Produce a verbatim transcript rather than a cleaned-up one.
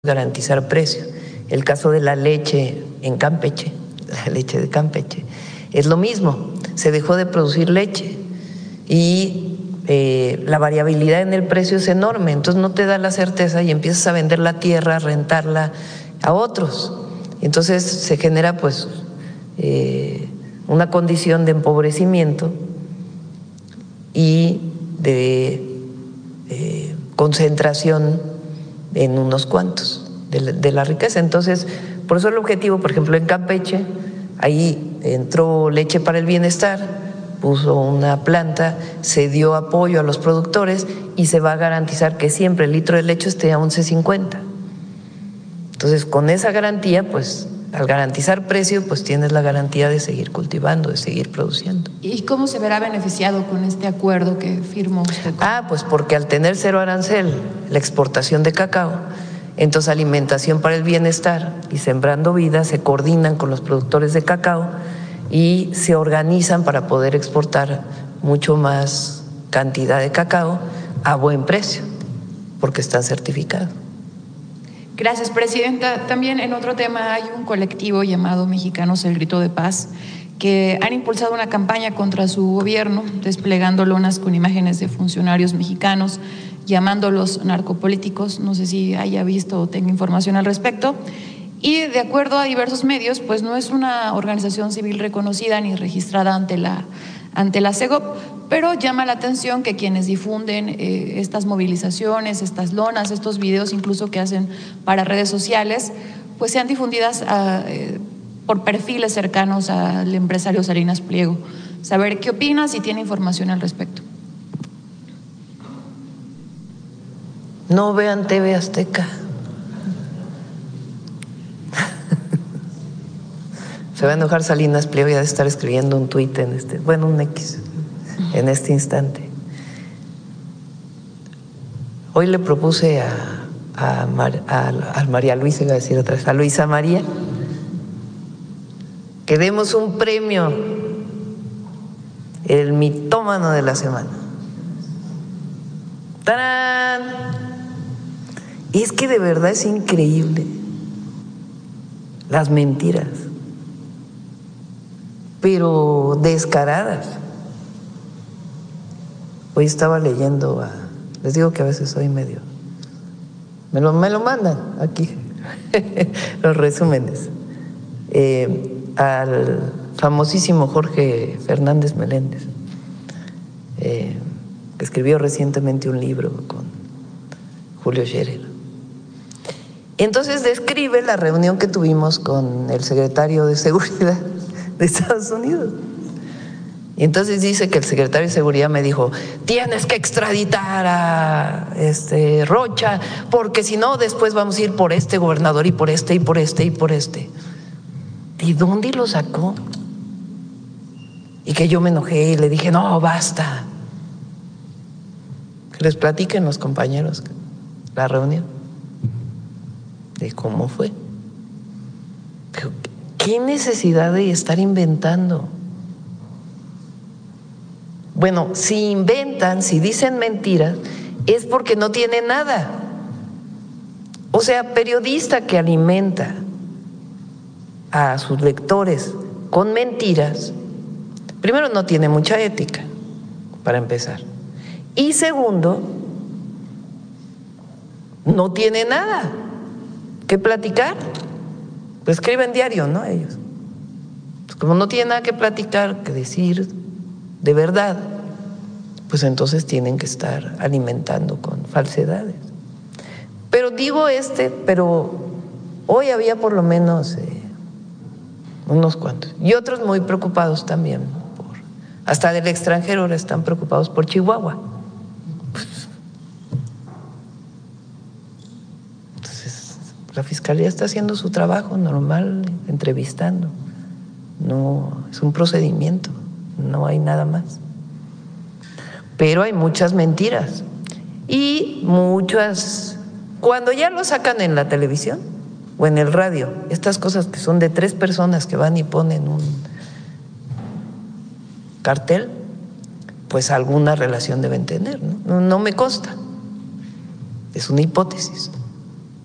garantizar precios. El caso de la leche en Campeche, la leche de Campeche, es lo mismo, se dejó de producir leche y eh, la variabilidad en el precio es enorme, entonces no te da la certeza y empiezas a vender la tierra, a rentarla a otros. Entonces se genera pues eh, una condición de empobrecimiento y de eh, concentración en unos cuantos de la, de la riqueza. Entonces, por eso el objetivo, por ejemplo, en Campeche, ahí entró Leche para el Bienestar, puso una planta, se dio apoyo a los productores y se va a garantizar que siempre el litro de leche esté a once cincuenta. Entonces, con esa garantía, pues, al garantizar precio, pues tienes la garantía de seguir cultivando, de seguir produciendo. ¿Y cómo se verá beneficiado con este acuerdo que firmó usted? Ah, pues porque al tener cero arancel la exportación de cacao, entonces Alimentación para el Bienestar y Sembrando Vida se coordinan con los productores de cacao y se organizan para poder exportar mucho más cantidad de cacao a buen precio, porque están certificados. Gracias, presidenta. También en otro tema hay un colectivo llamado Mexicanos El Grito de Paz que han impulsado una campaña contra su gobierno, desplegando lonas con imágenes de funcionarios mexicanos, llamándolos narcopolíticos. No sé si haya visto o tenga información al respecto. Y de acuerdo a diversos medios, pues no es una organización civil reconocida ni registrada ante la, ante la SEGOP, pero llama la atención que quienes difunden eh, estas movilizaciones, estas lonas, estos videos incluso que hacen para redes sociales, pues sean difundidas a, eh, por perfiles cercanos al empresario Salinas Pliego. Saber qué opina, si tiene información al respecto. No vean T V Azteca. Se va a enojar Salinas Pliego y ha de estar escribiendo un tuit en este, bueno, un X, en este instante. Hoy le propuse a, a, Mar, a, a María Luisa, iba a decir otra vez, a Luisa María, que demos un premio, el mitómano de la semana. ¡Tarán! Y es que de verdad es increíble las mentiras, pero descaradas. Hoy estaba leyendo, a, les digo que a veces soy medio, me lo, me lo mandan aquí, los resúmenes, eh, al famosísimo Jorge Fernández Meléndez, eh, que escribió recientemente un libro con Julio Scherer. Entonces describe la reunión que tuvimos con el secretario de Seguridad de Estados Unidos. Y entonces dice que el secretario de Seguridad me dijo: tienes que extraditar a este Rocha, porque si no después vamos a ir por este gobernador y por este y por este y por este. ¿De dónde lo sacó? Y que yo me enojé y le dije: no, basta. Que les platiquen los compañeros la reunión de cómo fue. Pero ¿qué necesidad de estar inventando? Bueno, si inventan, si dicen mentiras, es porque no tienen nada. O sea, periodista que alimenta a sus lectores con mentiras, primero no tiene mucha ética, para empezar. Y segundo, no tiene nada que platicar. Pues escriben diario, ¿no? Ellos. Pues como no tienen nada que platicar, que decir de verdad, pues entonces tienen que estar alimentando con falsedades. Pero digo este, pero hoy había por lo menos eh, unos cuantos. Y otros muy preocupados también, por, hasta del extranjero ahora están preocupados por Chihuahua. La Fiscalía está haciendo su trabajo normal, entrevistando. No, es un procedimiento, no hay nada más. Pero hay muchas mentiras y muchas, cuando ya lo sacan en la televisión o en el radio, estas cosas que son de tres personas que van y ponen un cartel, pues alguna relación deben tener, ¿no? No, no me consta, es una hipótesis.